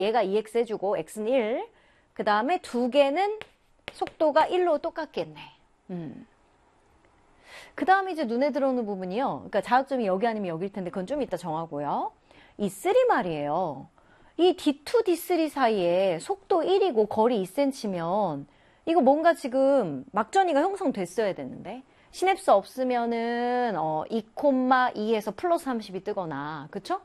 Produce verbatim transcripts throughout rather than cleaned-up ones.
얘가 이 엑스 해주고 x는 일. 그 다음에 두 개는 속도가 일로 똑같겠네. 음. 그 다음에 이제 눈에 들어오는 부분이요. 그러니까 자극점이 여기 아니면 여기일 텐데 그건 좀 이따 정하고요. 이 삼 말이에요. 이 디 투, 디 쓰리 사이에 속도 일이고 거리 이 센티미터면 이거 뭔가 지금 막전이가 형성됐어야 되는데 시냅스 없으면은 어, 이 콤마 이에서 플러스 삼십이 뜨거나 그쵸?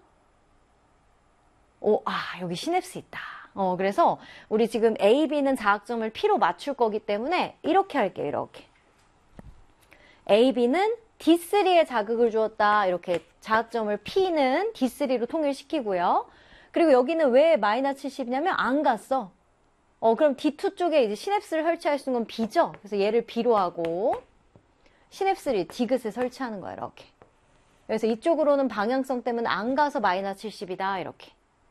오, 아 여기 시냅스 있다. 어, 그래서 우리 지금 A, B는 자극점을 P로 맞출 거기 때문에 이렇게 할게요. 이렇게 A, B는 디 쓰리에 자극을 주었다. 이렇게 자극점을 P는 디 쓰리로 통일시키고요. 그리고 여기는 왜 마이너스 칠십이냐면 안 갔어. 어, 그럼 디 투 쪽에 이제 시냅스를 설치할 수 있는 건 B죠? 그래서 얘를 B로 하고 시냅스를 디귿에 설치하는 거야. 이렇게. 그래서 이쪽으로는 방향성 때문에 안 가서 마이너스 칠십이다. 이렇게.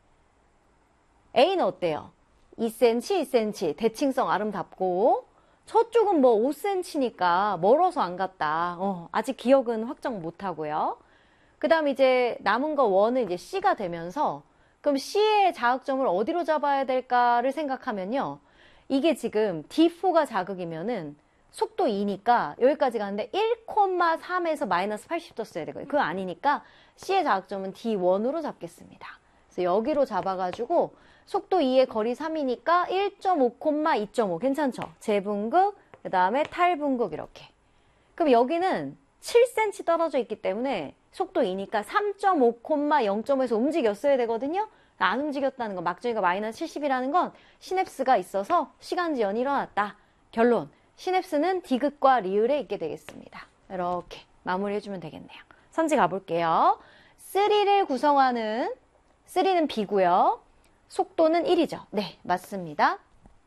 A는 어때요? 이 센티미터, 이 센티미터. 대칭성 아름답고 저쪽은 뭐 오 센티미터니까 멀어서 안 갔다. 어, 아직 기억은 확정 못 하고요. 그 다음 이제 남은 거 원은 이제 C가 되면서 그럼 C의 자극점을 어디로 잡아야 될까를 생각하면요. 이게 지금 디 포가 자극이면은 속도 이니까 여기까지 가는데 일 콤마 삼에서 마이너스 팔십 도 써야 되거든요. 그거 아니니까 C의 자극점은 디 원으로 잡겠습니다. 그래서 여기로 잡아가지고 속도 이의 거리 삼이니까 일 점 오 콤마 이 점 오 괜찮죠? 재분극, 그 다음에 탈분극 이렇게. 그럼 여기는 칠 센티미터 떨어져 있기 때문에 속도 이니까 삼 점 오 콤마 영 점 오에서 움직였어야 되거든요. 안 움직였다는 건 막중이가 마이너스 칠십이라는 건 시냅스가 있어서 시간지연이 일어났다. 결론, 시냅스는 디귿과 리을에 있게 되겠습니다. 이렇게 마무리해주면 되겠네요. 선지 가볼게요. 삼을 구성하는 삼는 B고요. 속도는 일이죠. 네, 맞습니다.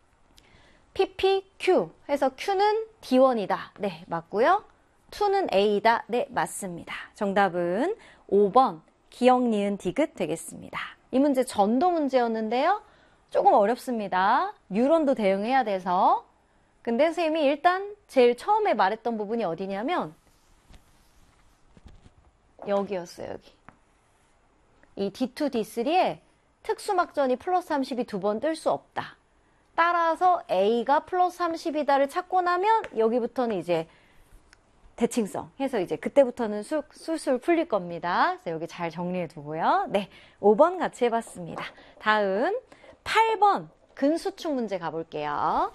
피피큐 해서 Q는 디 원이다. 네, 맞고요. 이는 A이다. 네, 맞습니다. 정답은 오 번 기역, 니은, 디귿 되겠습니다. 이 문제 전도 문제였는데요. 조금 어렵습니다. 뉴런도 대응해야 돼서. 근데 선생님이 일단 제일 처음에 말했던 부분이 어디냐면 여기였어요. 여기. 이 디 투, 디 쓰리에 특수막전이 플러스 삼십이 두 번 뜰 수 없다. 따라서 A가 플러스 삼십이다를 찾고 나면 여기부터는 이제 대칭성 해서 이제 그때부터는 수, 술술 풀릴 겁니다. 그래서 여기 잘 정리해 두고요. 네, 오 번 같이 해봤습니다. 다음 팔 번 근수축 문제 가볼게요.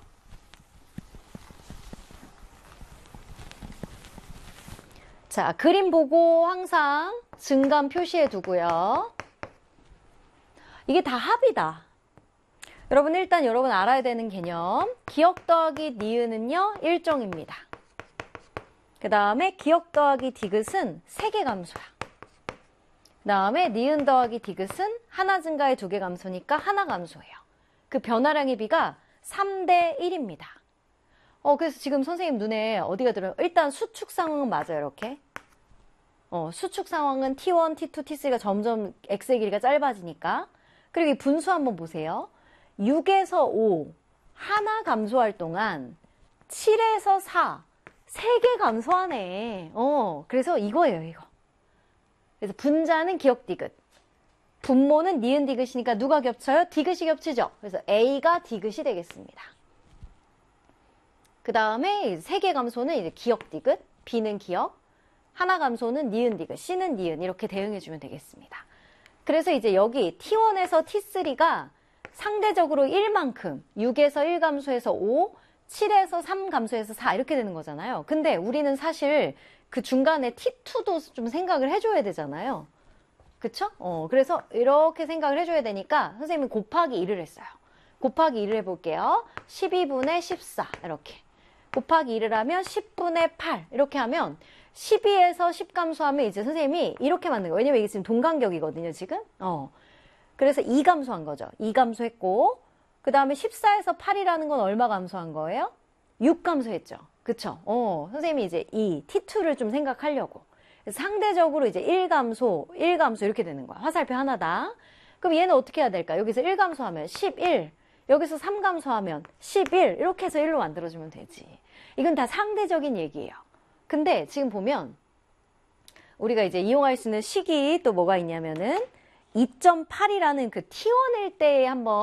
자, 그림 보고 항상 증감 표시해 두고요. 이게 다 합이다. 여러분 일단 여러분 알아야 되는 개념. 기역 더하기 니은은요 일정입니다. 그 다음에 기역 더하기 디귿은 세 개 감소야. 그 다음에 니은 더하기 디귿은 하나 증가에 두 개 감소니까 하나 감소해요. 그 변화량의 비가 삼 대 일입니다. 어, 그래서 지금 선생님 눈에 어디가 들어요? 일단 수축 상황은 맞아요. 이렇게. 어, 수축 상황은 티 원, 티 투, 티 쓰리가 점점 x의 길이가 짧아지니까. 그리고 이 분수 한번 보세요. 육에서 오 하나 감소할 동안 칠에서 사 세 개 감소하네. 어, 그래서 이거예요, 이거. 그래서 분자는 기역 디귿. 분모는 니은 디귿이니까 누가 겹쳐요? 디귿이 겹치죠. 그래서 A가 디귿이 되겠습니다. 그 다음에 세 개 감소는 이제 기역 디귿, B는 기역, 하나 감소는 니은 디귿, C는 니은 이렇게 대응해주면 되겠습니다. 그래서 이제 여기 티 원에서 티 쓰리가 상대적으로 일만큼 육에서 일 감소해서 오, 칠에서 삼 감소해서 사 이렇게 되는 거잖아요. 근데 우리는 사실 그 중간에 티 투도 좀 생각을 해줘야 되잖아요. 그쵸? 어, 그래서 이렇게 생각을 해줘야 되니까 선생님이 곱하기 일을 했어요. 곱하기 일을 해볼게요. 십이분의 십사 이렇게. 곱하기 일을 하면 십분의 팔 이렇게 하면 십이에서 십 감소하면 이제 선생님이 이렇게 만든 거예요. 왜냐면 이게 지금 동간격이거든요, 지금. 어. 그래서 이 감소한 거죠. 이 감소했고, 그 다음에 십사에서 팔이라는 건 얼마 감소한 거예요? 육 감소했죠. 그쵸? 어, 선생님이 이제 이 티 투를 좀 생각하려고. 그래서 상대적으로 이제 일 감소, 일 감소 이렇게 되는 거야. 화살표 하나다. 그럼 얘는 어떻게 해야 될까? 여기서 일 감소하면 십일, 여기서 삼 감소하면 십일, 이렇게 해서 일로 만들어주면 되지. 이건 다 상대적인 얘기예요. 근데 지금 보면 우리가 이제 이용할 수 있는 식이 또 뭐가 있냐면은 이 점 팔이라는 그 티 원일 때 한번